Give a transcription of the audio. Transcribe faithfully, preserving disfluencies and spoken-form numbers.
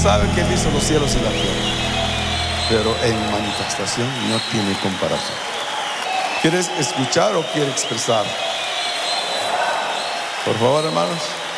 sabe que Él hizo los cielos y la tierra, pero en manifestación no tiene comparación. ¿Quieres escuchar o quieres expresar? Por favor, hermanos.